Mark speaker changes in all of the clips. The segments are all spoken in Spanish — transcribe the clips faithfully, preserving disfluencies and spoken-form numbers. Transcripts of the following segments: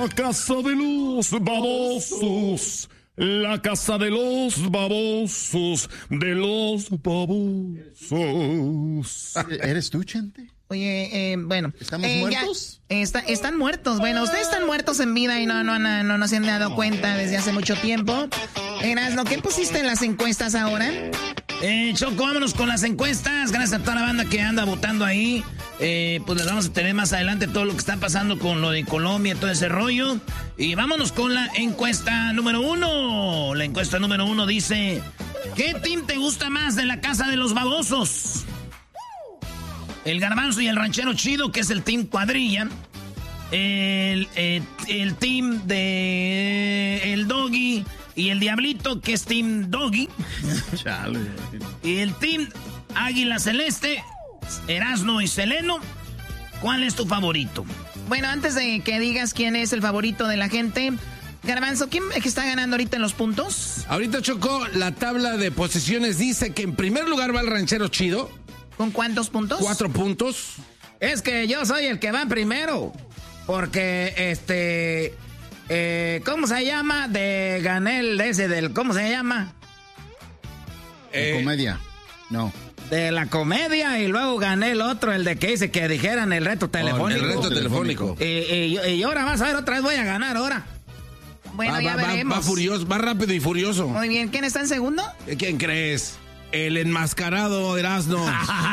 Speaker 1: La casa de los babosos. La casa de los babosos. De los babosos.
Speaker 2: ¿Eres tú, Chente?
Speaker 3: Oye, eh, bueno.
Speaker 2: ¿Estamos
Speaker 3: eh,
Speaker 2: muertos?
Speaker 3: Ya, está, están muertos. Bueno, ustedes están muertos en vida y no, no, no, no, no se han dado cuenta desde hace mucho tiempo. Erasno, ¿qué pusiste en las encuestas ahora?
Speaker 4: Eh, Choco, vámonos con las encuestas. Gracias a toda la banda que anda votando ahí. Eh, pues les vamos a tener más adelante todo lo que está pasando con lo de Colombia, todo ese rollo. Y vámonos con la encuesta número uno. La encuesta número uno dice: ¿qué team te gusta más de la casa de los babosos? El Garbanzo y el Ranchero Chido, que es el team cuadrilla. El, el, el team de el Doggy y el Diablito, que es team Doggy.
Speaker 2: Chale.
Speaker 4: Y el team Águila Celeste, Erasno y Seleno. ¿Cuál es tu favorito?
Speaker 3: Bueno, antes de que digas quién es el favorito de la gente, Garbanzo, ¿quién es que está ganando ahorita en los puntos?
Speaker 5: Ahorita, Chocó, la tabla de posiciones dice que en primer lugar va el Ranchero Chido.
Speaker 3: ¿Con cuántos puntos?
Speaker 5: Cuatro puntos.
Speaker 4: Es que yo soy el que va primero. Porque, este... Eh, ¿Cómo se llama? De gané el ese del... ¿Cómo se llama?
Speaker 2: Eh, comedia. No.
Speaker 4: De la comedia, y luego gané el otro, el de que dice que dijeran el reto telefónico.
Speaker 5: Oh, el reto telefónico.
Speaker 4: Y, y, y ahora vas a ver, otra vez voy a ganar ahora.
Speaker 3: Bueno,
Speaker 5: va,
Speaker 3: ya
Speaker 5: va,
Speaker 3: veremos.
Speaker 5: Va, va furioso, va rápido y furioso.
Speaker 3: Muy bien, ¿quién está en segundo?
Speaker 5: ¿Quién crees? El enmascarado Erasno.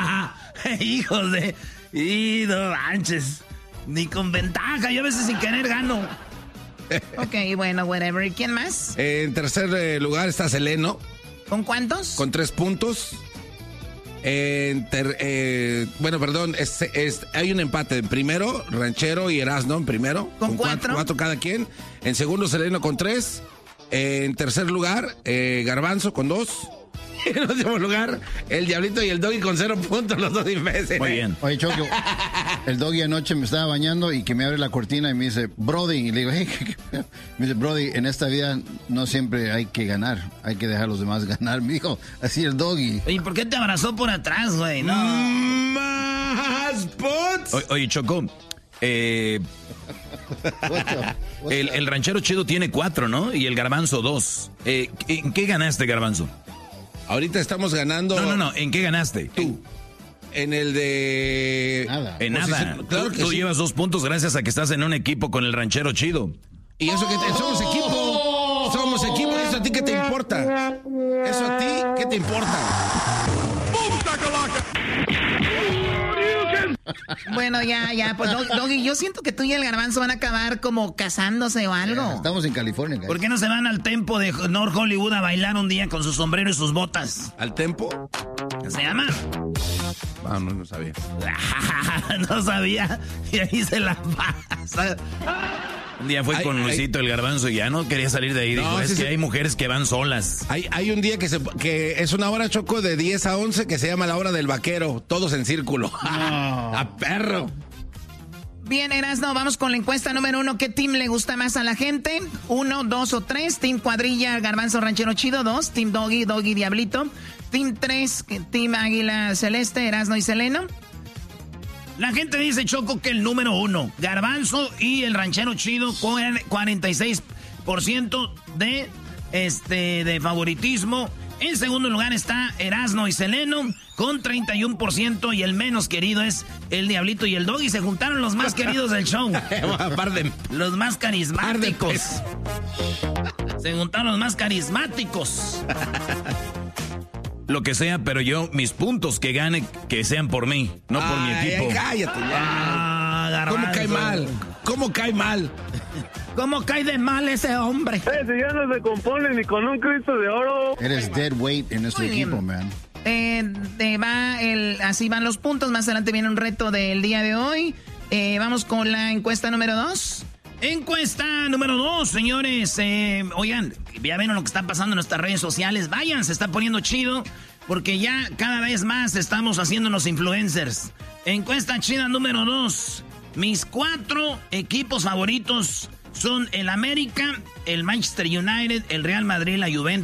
Speaker 4: Hijos de... Y no manches. Ni con ventaja, yo a veces sin querer gano.
Speaker 3: Ok, bueno, whatever. ¿Y quién más?
Speaker 5: En tercer eh, lugar está Seleno.
Speaker 3: ¿Con cuántos?
Speaker 5: Con tres puntos. En ter, eh, bueno, perdón, es, es, hay un empate. En primero, Ranchero y Erasno en primero.
Speaker 3: ¿Con,
Speaker 5: con
Speaker 3: cuatro?
Speaker 5: cuatro? Cuatro cada quien. En segundo, Seleno con tres. En tercer lugar, eh, Garbanzo con dos. En último lugar, el Diablito y el Doggy con cero puntos, los dos imbéciles.
Speaker 4: Muy bien.
Speaker 2: Oye, Choco, el Doggy anoche me estaba bañando y que me abre la cortina y me dice, Brody, y le digo, hey, me dice, Brody, en esta vida no siempre hay que ganar, hay que dejar a los demás ganar. Me dijo, así el Doggy.
Speaker 4: Oye, ¿por qué te abrazó por atrás, güey? No.
Speaker 5: Más puntos.
Speaker 6: O, oye, Choco, eh, el, el Ranchero Chido tiene cuatro, ¿no? Y el Garbanzo dos. Eh, ¿En qué ganaste, Garbanzo?
Speaker 5: Ahorita estamos ganando.
Speaker 6: No, no, no. ¿En qué ganaste? Tú.
Speaker 5: En el de...
Speaker 2: Nada.
Speaker 6: En
Speaker 5: Pues
Speaker 6: nada.
Speaker 5: sí, claro
Speaker 6: tú
Speaker 5: que
Speaker 6: tú
Speaker 5: sí.
Speaker 6: llevas dos puntos gracias a que estás en un equipo con el Ranchero Chido.
Speaker 5: Y eso que te- somos equipo. Somos equipo. ¿Eso a ti qué te importa? ¿Eso a ti qué te importa?
Speaker 3: Bueno, ya, ya, pues Dog- Doggy, yo siento que tú y el Garbanzo van a acabar como casándose o algo.
Speaker 2: Estamos en California, guys.
Speaker 4: ¿Por qué no se van al tempo de North Hollywood a bailar un día con su sombrero y sus botas?
Speaker 5: ¿Al tempo?
Speaker 4: ¿Qué se llama?
Speaker 5: Ah, no, no sabía.
Speaker 4: No sabía. Y ahí se la pasa.
Speaker 6: Un día fue
Speaker 5: Ay,
Speaker 6: con
Speaker 5: ay.
Speaker 6: Luisito el Garbanzo y ya no quería salir de ahí.
Speaker 5: No,
Speaker 6: Dijo, es
Speaker 5: sí,
Speaker 6: que
Speaker 5: sí.
Speaker 6: hay mujeres que van solas.
Speaker 5: Hay, hay un día que, se, que es una hora, Choco, de diez a once que se llama la hora del vaquero. Todos en círculo. ¡A perro!
Speaker 3: Bien, Erasno, vamos con la encuesta número uno. ¿Qué team le gusta más a la gente? Uno, dos o tres. Team Cuadrilla, Garbanzo, Ranchero Chido. Dos. Team Doggy, Doggy, Diablito. Team tres, Team Águila Celeste, Erasno y Seleno.
Speaker 4: La gente dice, Choco, que el número uno, Garbanzo y el Ranchero Chido, con cuarenta y seis por ciento de, este, de favoritismo. En segundo lugar está Erasno y Seleno con treinta y uno por ciento y el menos querido es el Diablito y el Doggy. Se juntaron los más queridos del show.
Speaker 5: Par de-
Speaker 4: Los más
Speaker 5: par de
Speaker 4: carismáticos.
Speaker 5: pes-
Speaker 4: Se juntaron los más carismáticos.
Speaker 6: Lo que sea, pero yo, mis puntos que gane, que sean por mí, no por mi
Speaker 5: Ay,
Speaker 6: equipo.
Speaker 5: ay, cállate ya.
Speaker 4: Ah,
Speaker 5: ¿Cómo
Speaker 4: Garbanzo.
Speaker 5: cae mal? ¿Cómo cae mal?
Speaker 4: ¿Cómo cae de mal ese hombre?
Speaker 7: Ese ya no se compone ni con un Cristo de oro.
Speaker 2: Eres dead weight en nuestro
Speaker 3: Muy bien.
Speaker 2: equipo, man.
Speaker 3: Eh, de- va el, así van los puntos. Más adelante viene un reto del día de hoy. Eh, vamos con la encuesta número dos.
Speaker 4: Encuesta número dos, señores. Eh, oigan, ya ven lo que está pasando en nuestras redes sociales. Vayan, se está poniendo chido. Porque ya cada vez más estamos haciéndonos influencers. Encuesta chida número dos. Mis cuatro equipos favoritos son el América, el Manchester United, el Real Madrid, la Juventus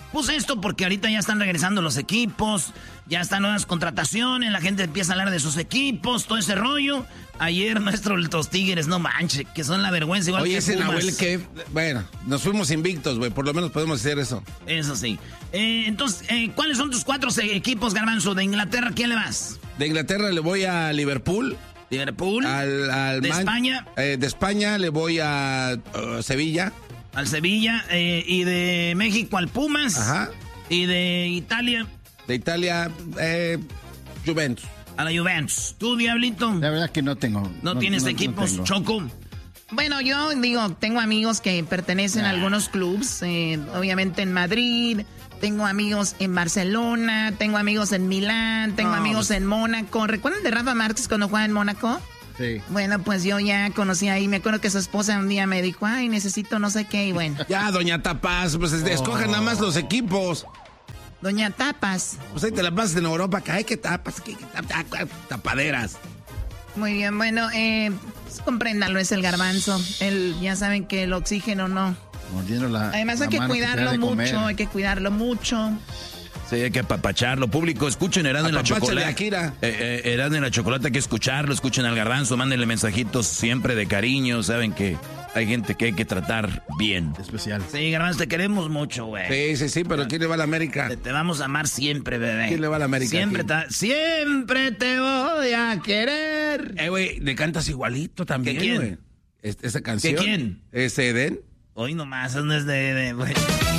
Speaker 4: Puse esto porque ahorita ya están regresando los equipos, ya están nuevas contrataciones, la gente empieza a hablar de sus equipos, todo ese rollo. Ayer nuestros Tigres, no manches, que son la vergüenza igual
Speaker 5: Oye,
Speaker 4: que
Speaker 5: ese
Speaker 4: Pumas.
Speaker 5: Nahuel que, bueno, nos fuimos invictos, güey, por lo menos podemos hacer eso.
Speaker 4: Eso sí. Eh, entonces, eh, ¿cuáles son tus cuatro equipos, Garbanzo? ¿De Inglaterra quién le vas?
Speaker 5: De Inglaterra le voy a Liverpool.
Speaker 4: Liverpool.
Speaker 5: Al, al
Speaker 4: ¿De
Speaker 5: Man-
Speaker 4: España?
Speaker 5: Eh, de España le voy a uh, Sevilla.
Speaker 4: Al Sevilla. Eh, y de México al Pumas.
Speaker 5: Ajá.
Speaker 4: Y de Italia.
Speaker 5: De Italia, eh, Juventus.
Speaker 4: A la Juventus. ¿Tú, Diablito?
Speaker 2: La verdad que no tengo.
Speaker 4: ¿No, tienes
Speaker 2: no- no
Speaker 4: equipos,
Speaker 2: tengo.
Speaker 4: Choco?
Speaker 3: Bueno, yo digo, tengo amigos que pertenecen a algunos clubs, eh, obviamente en Madrid, tengo amigos en Barcelona, tengo amigos en Milán, tengo
Speaker 5: No,
Speaker 3: amigos
Speaker 5: pues-
Speaker 3: en Mónaco. ¿Recuerdan de Rafa Márquez cuando jugaba en Mónaco?
Speaker 2: Sí.
Speaker 3: Bueno, pues yo ya conocí ahí, me acuerdo que su esposa un día me dijo, ay, necesito no sé qué, y bueno.
Speaker 5: Ya, doña Tapas, pues este, escojan nada más los equipos.
Speaker 3: Doña Tapas.
Speaker 5: Pues ahí te la pasas en Europa, que hay que tapas, que, que tap- tap- tapaderas.
Speaker 3: Muy bien, bueno, eh, pues, compréndanlo, es el Garbanzo. Él, ya saben que el oxígeno no.
Speaker 2: Mordiendo la-
Speaker 3: Además
Speaker 2: la
Speaker 3: hay que
Speaker 2: mano te
Speaker 3: cuidarlo
Speaker 2: da de comer.
Speaker 3: mucho, hay que cuidarlo mucho.
Speaker 6: Sí, hay que apapacharlo. Público, escuchen Erasmo y la
Speaker 5: Apapáchale,
Speaker 6: Chocolata.
Speaker 5: Akira.
Speaker 6: Eh, eh, Erasmo y la Chocolata, hay que escucharlo. Escuchen al Garbanzo, mándenle mensajitos siempre de cariño. Saben que hay gente que hay que tratar bien.
Speaker 2: Especial.
Speaker 4: Sí, Garbanzo, te queremos mucho, güey.
Speaker 5: Sí, sí, sí, pero ¿quién le va a la América?
Speaker 4: Te, te vamos a amar siempre, bebé.
Speaker 5: ¿Quién le va a la América
Speaker 4: Siempre,
Speaker 5: aquí?
Speaker 4: te, siempre te voy a querer.
Speaker 5: Eh, güey, le cantas igualito también,
Speaker 4: ¿Qué quién?
Speaker 5: güey. Es- Esa canción.
Speaker 4: quién?
Speaker 5: ¿Es Eden?
Speaker 4: Hoy nomás, eso no es de... de güey.